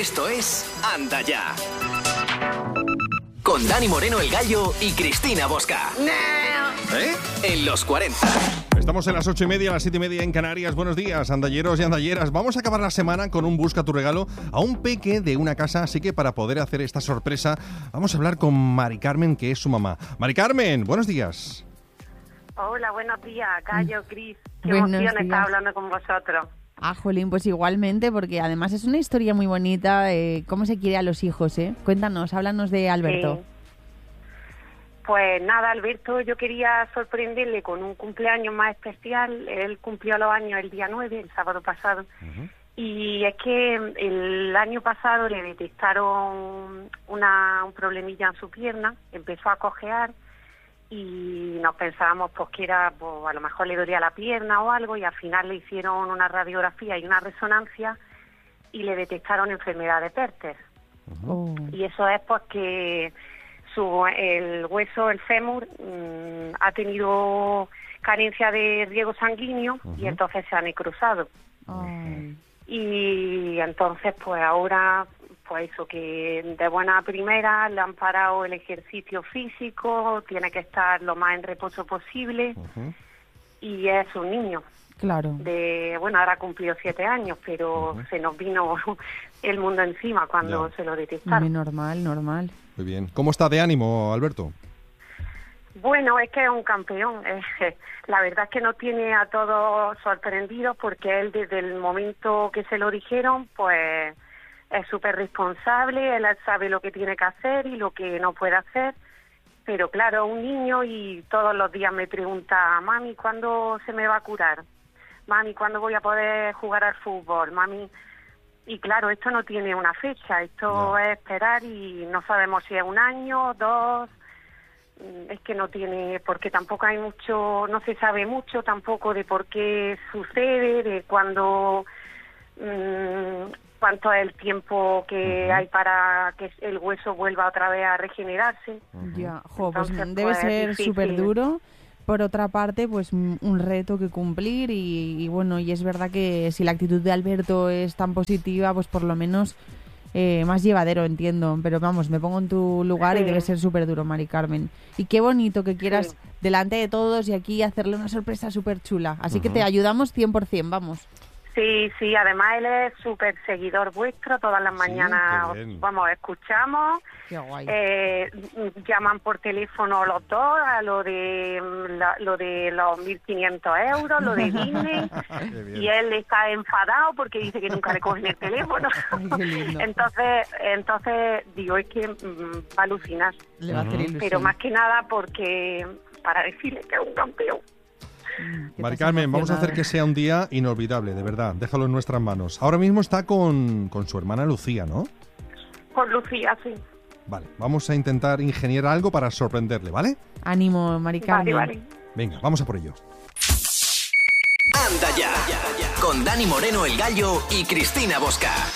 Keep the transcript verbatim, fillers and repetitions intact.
Esto es Anda Ya. Con Dani Moreno el Gallo y Cristina Bosca. ¿Eh? En los cuarenta. Estamos en las ocho y media, a las siete y media en Canarias. Buenos días, andalleros y andalleras. Vamos a acabar la semana con un Busca tu regalo a un peque de una casa. Así que para poder hacer esta sorpresa, vamos a hablar con Mari Carmen, que es su mamá. Mari Carmen, buenos días. Hola, buenos días, Gallo, Cris. Qué Buenos emoción días. estar hablando con vosotros. Ah, jolín, pues igualmente, porque además es una historia muy bonita, eh, cómo se quiere a los hijos, ¿eh? Cuéntanos, háblanos de Alberto. Sí. Pues nada, Alberto, yo quería sorprenderle con un cumpleaños más especial. Él cumplió los años el día nueve, el sábado pasado. Uh-huh. Y es que el año pasado le detectaron una, un problemilla en su pierna, empezó a cojear y nos pensábamos pues que era, pues, a lo mejor le dolía la pierna o algo, y al final le hicieron una radiografía y una resonancia y le detectaron enfermedad de Perter. Uh-huh. Y eso es pues que su, el hueso, el fémur, mmm, ha tenido carencia de riego sanguíneo. Uh-huh. Y entonces se ha necrosado. Uh-huh. Y entonces pues ahora, pues eso, que de buena primera le han parado el ejercicio físico, tiene que estar lo más en reposo posible. Uh-huh. Y es un niño. Claro. De, bueno, ahora cumplió siete años, pero uh-huh. se nos vino el mundo encima cuando ya. se lo detectaron. Muy normal, normal. Muy bien. ¿Cómo está de ánimo, Alberto? Bueno, es que es un campeón. La verdad es que nos tiene a todos sorprendidos, porque él desde el momento que se lo dijeron, pues es súper responsable, él sabe lo que tiene que hacer y lo que no puede hacer. Pero claro, un niño, y todos los días me pregunta: mami, ¿cuándo se me va a curar? Mami, ¿cuándo voy a poder jugar al fútbol? Mami... Y claro, esto no tiene una fecha, esto no. es esperar, y no sabemos si es un año, dos... Es que no tiene, porque tampoco hay mucho, no se sabe mucho tampoco de por qué sucede, de cuándo, mmm, cuánto es el tiempo que uh-huh. hay para que el hueso vuelva otra vez a regenerarse. Uh-huh. Ya, jo, pues Entonces, debe pues, ser súper duro. Por otra parte, pues un reto que cumplir y, y bueno, y es verdad que si la actitud de Alberto es tan positiva, pues por lo menos eh, más llevadero, entiendo. Pero vamos, me pongo en tu lugar, sí. Y debe ser súper duro, Mari Carmen. Y qué bonito que quieras sí. delante de todos y aquí hacerle una sorpresa súper chula. Así uh-huh. que te ayudamos cien por ciento, vamos. Sí, sí, además él es súper seguidor vuestro, todas las mañanas sí, vamos, escuchamos, qué guay. Eh, llaman por teléfono los dos a lo de la, lo de los mil quinientos euros, lo de Disney, y él está enfadado porque dice que nunca le cogen el teléfono. Ay, entonces, entonces digo, es que mmm, va a alucinar, le va a hacer ilusión. Pero más que nada porque para decirle que es un campeón. Mari Carmen, vamos a hacer que sea un día inolvidable, de verdad. Déjalo en nuestras manos. Ahora mismo está con, con su hermana Lucía, ¿no? Con Lucía, sí. Vale, vamos a intentar ingeniar algo para sorprenderle, ¿vale? Ánimo, Mari Carmen. Vale, vale. Venga, vamos a por ello. Anda ya, con Dani Moreno el Gallo y Cristina Bosca.